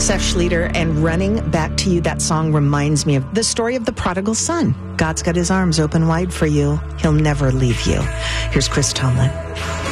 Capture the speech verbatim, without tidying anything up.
Yosef Schlueter, and Running Back to You. That song reminds me of the story of the prodigal son. God's got his arms open wide for you. He'll never leave you. Here's Chris Tomlin.